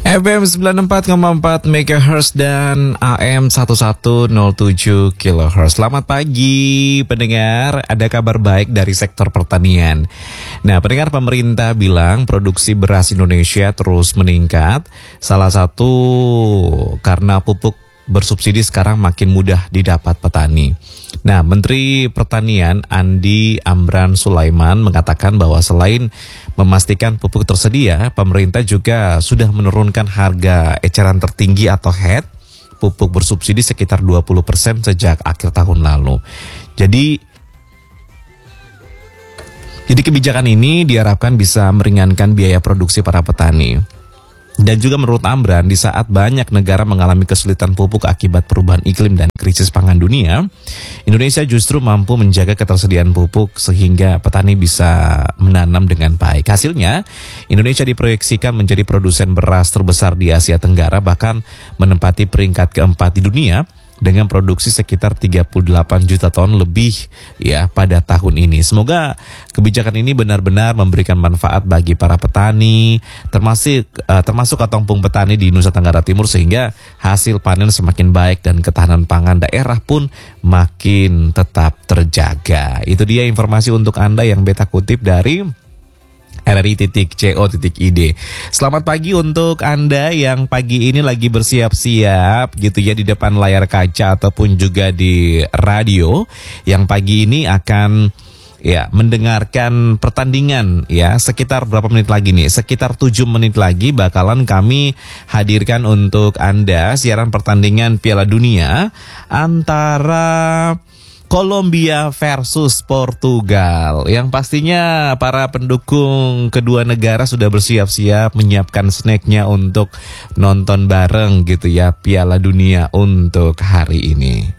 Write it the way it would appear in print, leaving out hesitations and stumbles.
FM 94,4 MHz dan AM 1107 kHz. Selamat pagi pendengar, ada kabar baik dari sektor pertanian. Nah, pendengar, pemerintah bilang produksi beras Indonesia terus meningkat. Salah satu karena pupuk bersubsidi sekarang makin mudah didapat petani. Nah, Menteri Pertanian Andi Amran Sulaiman mengatakan bahwa selain memastikan pupuk tersedia, pemerintah juga sudah menurunkan harga eceran tertinggi atau HET pupuk bersubsidi sekitar 20% sejak akhir tahun lalu. Jadi kebijakan ini diharapkan bisa meringankan biaya produksi para petani. Dan juga menurut Amran, di saat banyak negara mengalami kesulitan pupuk akibat perubahan iklim dan krisis pangan dunia, Indonesia justru mampu menjaga ketersediaan pupuk sehingga petani bisa menanam dengan baik. Hasilnya, Indonesia diproyeksikan menjadi produsen beras terbesar di Asia Tenggara, bahkan menempati peringkat keempat di dunia dengan produksi sekitar 38 juta ton lebih ya pada tahun ini. Semoga kebijakan ini benar-benar memberikan manfaat bagi para petani, termasuk kelompok petani di Nusa Tenggara Timur, sehingga hasil panen semakin baik dan ketahanan pangan daerah pun makin tetap terjaga. Itu dia informasi untuk Anda yang beta kutip dari RRI.co.id. Selamat pagi untuk Anda yang pagi ini lagi bersiap-siap gitu ya di depan layar kaca ataupun juga di radio, yang pagi ini akan mendengarkan pertandingan ya. Sekitar berapa menit lagi nih? Sekitar 7 menit lagi bakalan kami hadirkan untuk Anda siaran pertandingan Piala Dunia antara Kolombia versus Portugal, yang pastinya para pendukung kedua negara sudah bersiap-siap menyiapkan snacknya untuk nonton bareng gitu ya Piala Dunia untuk hari ini.